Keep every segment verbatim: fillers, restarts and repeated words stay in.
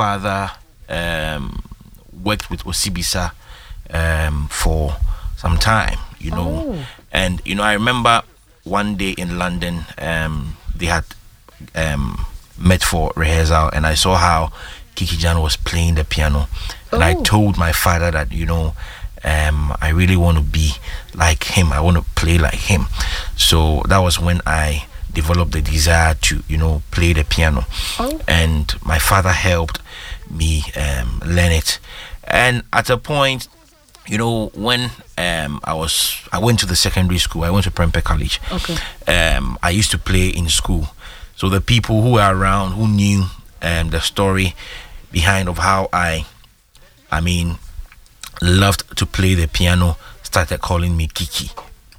father um, worked with Osibisa um, for some time, you know. Oh. And, you know, I remember one day in London, um, they had um, met for rehearsal, and I saw how Kiki Jan was playing the piano. And I Oh. told my father that, you know, um, I really want to be like him. I want to play like him. So that was when I developed the desire to, you know, play the piano. Oh. And my father helped me um, learn it. And at a point, you know, when um, I was, I went to the secondary school. I went to Prempeh College. Okay. Um, I used to play in school. So the people who were around, who knew um, the story behind of how I, I mean, loved to play the piano, started calling me Kiki.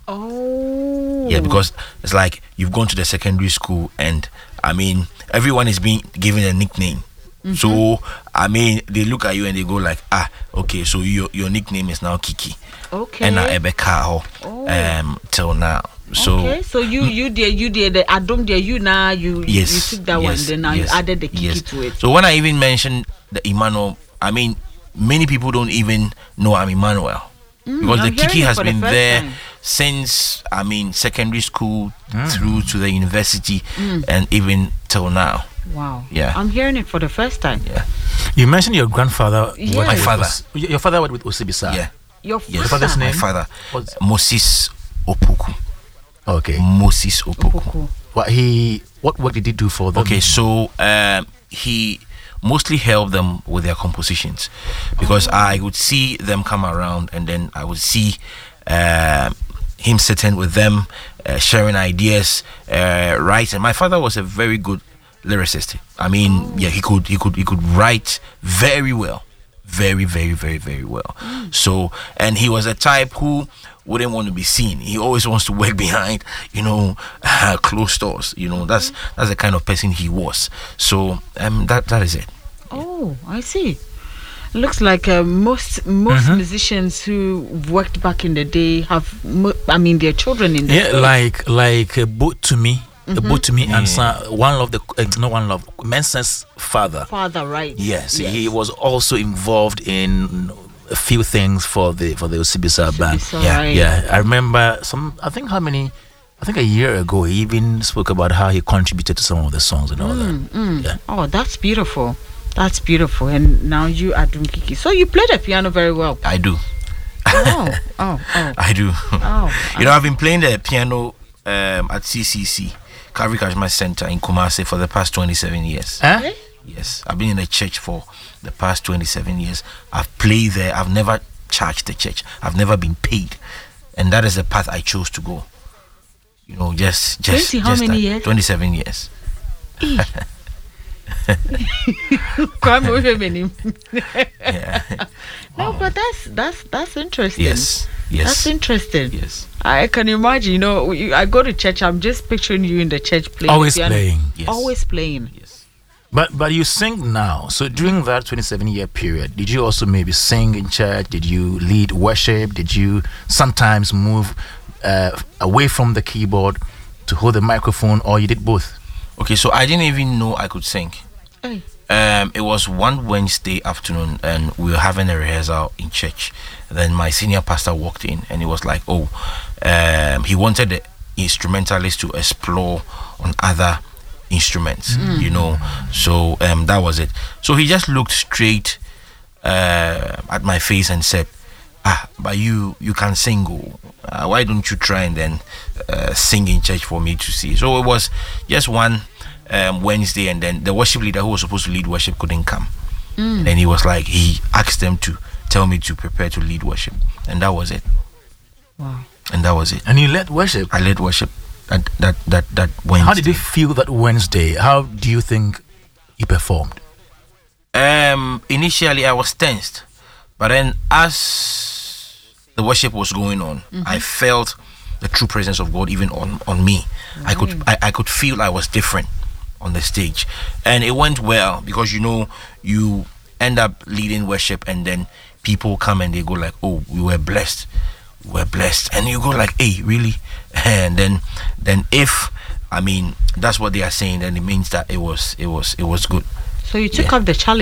Oh. Yeah, because it's like you've gone to the secondary school, and I mean, everyone is being given a nickname. Mm-hmm. So I mean, they look at you and they go like, ah, okay, so your your nickname is now Kiki. Okay. And I Ebeka Oh. um till now. So okay, so you you did you did the Adom there you now you yes, you took that yes, one, then now yes, you added the Kiki yes. to it. So when I even mentioned the Emmanuel, I mean, many people don't even know I'm Emmanuel. Mm, because I'm the Kiki hearing it has for the been first there time. since, I mean, secondary school Mm. through to the university Mm. and even till now. Wow. Yeah. I'm hearing it for the first time. Yeah. You mentioned your grandfather. Yeah. worked My with father. Os- your father worked with Osibisa. Yeah. Your Yes. father. father's My name? father, What's- Moses Opoku. Okay. Moses Opoku. Opoku. What he? What work did he do for them? Okay, so um, he mostly helped them with their compositions because I would see them come around, and then I would see uh, him sitting with them, uh, sharing ideas, uh, writing. My father was a very good lyricist. I mean, yeah, he could he could he could write very well, very very very very well. So, and he was a type who wouldn't want to be seen. He always wants to work behind, you know, uh, closed doors. You know, that's that's the kind of person he was. So, um, that that is it. Oh, I see. Looks like uh, most most Mhm. musicians who worked back in the day have, mo- I mean, their children in the Yeah, stage. like like uh, both to me, uh, both to me, and Yeah. son, one of the uh, no one love Mensah's father. Father, right? Yes, he was also involved in a few things for the for the Osibisa band. Osibisa, Yeah, right. Yeah, I remember some. I think how many? I think a year ago he even spoke about how he contributed to some of the songs and all that. Mm. Yeah. Oh, that's beautiful. That's beautiful. And now you are doing Kiki. So you play the piano very well. I do. Oh, oh, oh. I do. Oh, you know, I've been playing the piano um, at C C C, Calvary Kashma Center in Kumasi for the past twenty-seven years. Huh? Okay. Yes, I've been in the church for the past twenty-seven years. I've played there. I've never charged the church. I've never been paid, and that is the path I chose to go. You know, just just twenty, how just many that. years? twenty-seven years. Kwame Ohemeni. Yeah. No, but that's that's that's interesting. Yes. Yes. That's interesting. Yes. I can imagine. You know, you- I go to church. I'm just picturing you in the church playing. Always piano. playing. Yes. Always playing. Yes. But but you sing now. So during that twenty-seven year period, did you also maybe sing in church? Did you lead worship? Did you sometimes move uh, away from the keyboard to hold the microphone, or you did both? Okay, so I didn't even know I could sing. Hey. Um, it was one Wednesday afternoon, and we were having a rehearsal in church. Then my senior pastor walked in, and he was like, "Oh, um, he wanted the instrumentalist to explore on other instruments, you know." So um, that was it. So he just looked straight uh, at my face and said, "Ah, but you you can sing. Oh. Uh, why don't you try and then uh, sing in church for me to see?" So it was just one um, Wednesday, and then the worship leader who was supposed to lead worship couldn't come. And then he was like, he asked them to tell me to prepare to lead worship, and that was it. Wow. And that was it. And you led worship. I led worship that that that that Wednesday. How did you feel that Wednesday? How do you think you performed? Um, initially I was tensed, but then as the worship was going on, I felt the true presence of God even on on me. I could I, I could feel I was different on the stage, and it went well because you know you end up leading worship, and then people come and they go like, "Oh, we were blessed, we were blessed," and you go like, "Hey, really?" And then then if I mean that's what they are saying, then it means that it was it was it was good. So you took Yeah. up the challenge.